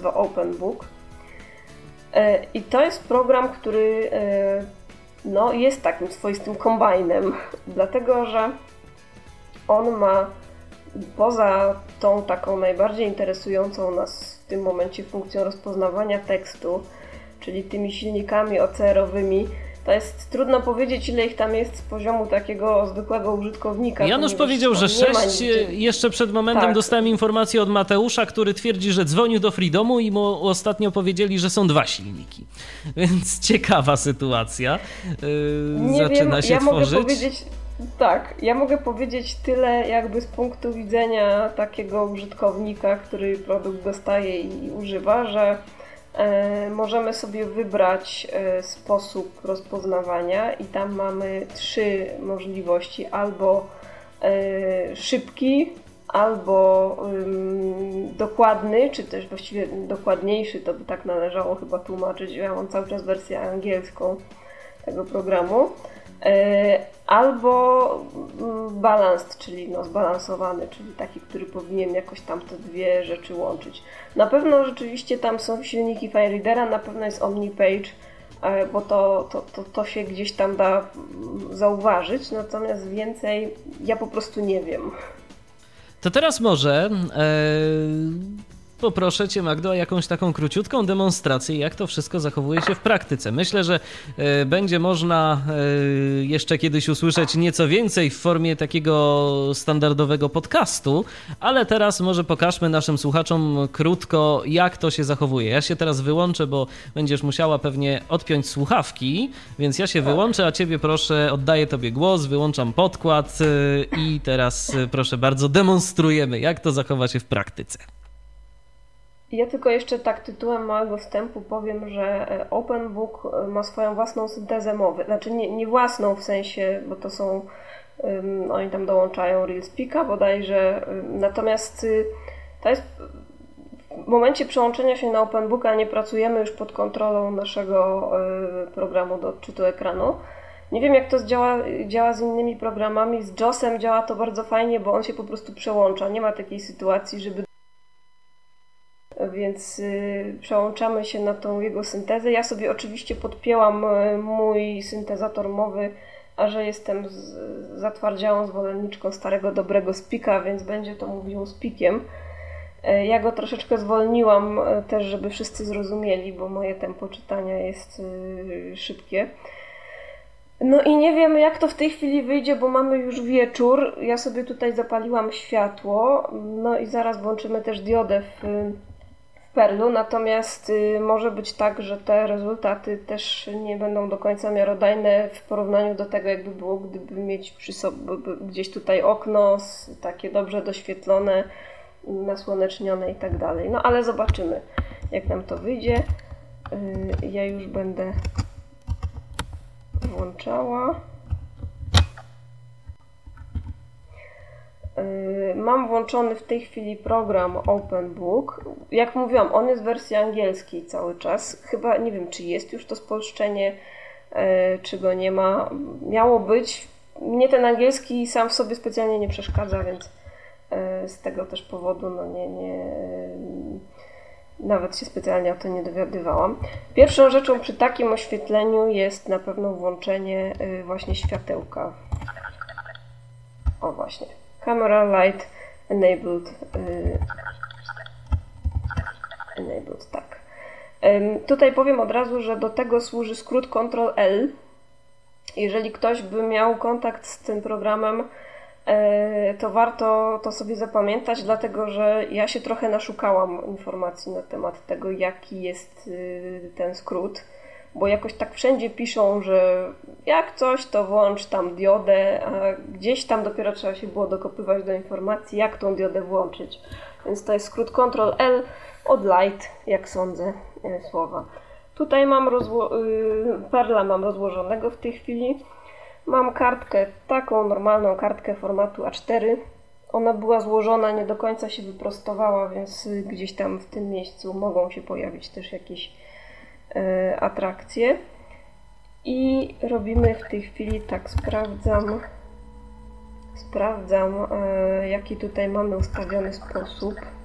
nazywa OpenBook. I to jest program, który jest takim swoistym kombajnem, dlatego że on ma poza tą taką najbardziej interesującą nas w tym momencie funkcją rozpoznawania tekstu, czyli tymi silnikami OCR-owymi, to jest trudno powiedzieć, ile ich tam jest z poziomu takiego zwykłego użytkownika. Janusz powiedział, że 6. Jeszcze przed momentem dostałem informację od Mateusza, który twierdzi, że dzwonił do Freedomu i mu ostatnio powiedzieli, że są 2 silniki. Więc ciekawa sytuacja. Zaczyna się tworzyć. Mogę powiedzieć, ja mogę powiedzieć tyle jakby z punktu widzenia takiego użytkownika, który produkt dostaje i używa, że możemy sobie wybrać sposób rozpoznawania i tam mamy 3 możliwości, albo szybki, albo dokładny, czy też właściwie dokładniejszy, to by tak należało chyba tłumaczyć, ja mam cały czas wersję angielską tego programu, albo balanced, czyli zbalansowany, czyli taki, który powinien jakoś tam te 2 rzeczy łączyć. Na pewno rzeczywiście tam są silniki FineReadera, na pewno jest OmniPage, bo to się gdzieś tam da zauważyć, natomiast więcej ja po prostu nie wiem. To teraz może poproszę Cię, Magdo, o jakąś taką króciutką demonstrację, jak to wszystko zachowuje się w praktyce. Myślę, że będzie można jeszcze kiedyś usłyszeć nieco więcej w formie takiego standardowego podcastu, ale teraz może pokażmy naszym słuchaczom krótko, jak to się zachowuje. Ja się teraz wyłączę, bo będziesz musiała pewnie odpiąć słuchawki, więc ja się wyłączę, a Ciebie proszę, oddaję Tobie głos, wyłączam podkład i teraz proszę bardzo demonstrujemy, jak to zachowa się w praktyce. Ja tylko jeszcze tak tytułem małego wstępu powiem, że OpenBook ma swoją własną syntezę mowy. Znaczy nie własną w sensie, bo to są, oni tam dołączają RealSpeaka bodajże, natomiast to jest w momencie przełączenia się na OpenBooka nie pracujemy już pod kontrolą naszego programu do odczytu ekranu. Nie wiem, jak to działa z innymi programami. Z JAWSem działa to bardzo fajnie, bo on się po prostu przełącza. Nie ma takiej sytuacji, żeby więc przełączamy się na tą jego syntezę. Ja sobie oczywiście podpięłam mój syntezator mowy, a że jestem zatwardziałą zwolenniczką starego, dobrego Speaka, więc będzie to mówiło Speakiem. Ja go troszeczkę zwolniłam też, żeby wszyscy zrozumieli, bo moje tempo czytania jest szybkie. No i nie wiem, jak to w tej chwili wyjdzie, bo mamy już wieczór. Ja sobie tutaj zapaliłam światło, no i zaraz włączymy też diodę w Perlu, natomiast może być tak, że te rezultaty też nie będą do końca miarodajne w porównaniu do tego, jakby było, gdyby mieć przy sobie gdzieś tutaj okno takie dobrze doświetlone, nasłonecznione i tak dalej. No ale zobaczymy, jak nam to wyjdzie. Ja już będę włączała. Mam włączony w tej chwili program OpenBook. Jak mówiłam, on jest w wersji angielskiej cały czas. Chyba nie wiem, czy jest już to spolszczenie, czy go nie ma. Miało być. Mnie ten angielski sam w sobie specjalnie nie przeszkadza, więc z tego też powodu nawet się specjalnie o to nie dowiadywałam. Pierwszą rzeczą przy takim oświetleniu jest na pewno włączenie właśnie światełka. O właśnie. Camera Light Enabled. Tak. Tutaj powiem od razu, że do tego służy skrót Ctrl-L. Jeżeli ktoś by miał kontakt z tym programem, to warto to sobie zapamiętać, dlatego że ja się trochę naszukałam informacji na temat tego, jaki jest ten skrót, bo jakoś tak wszędzie piszą, że jak coś, to włącz tam diodę, a gdzieś tam dopiero trzeba się było dokopywać do informacji, jak tą diodę włączyć. Więc to jest skrót Ctrl-L od light, jak sądzę, słowa. Tutaj mam Perla mam rozłożonego w tej chwili. Mam kartkę, taką normalną kartkę formatu A4. Ona była złożona, nie do końca się wyprostowała, więc gdzieś tam w tym miejscu mogą się pojawić też jakieś atrakcje. I robimy w tej chwili tak, sprawdzam jaki tutaj mamy ustawiony sposób.